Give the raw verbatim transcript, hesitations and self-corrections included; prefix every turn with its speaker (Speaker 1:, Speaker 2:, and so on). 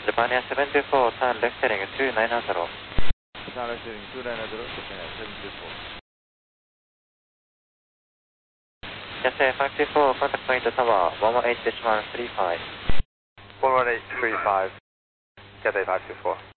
Speaker 1: Albania seven two four, turn left heading two nine zero.
Speaker 2: Turn left heading two nine zero, Japan seven two four.
Speaker 1: Yes, five two four, contact point tower, one one eight decimal three five.
Speaker 3: one one eight three five, Cathay five two four.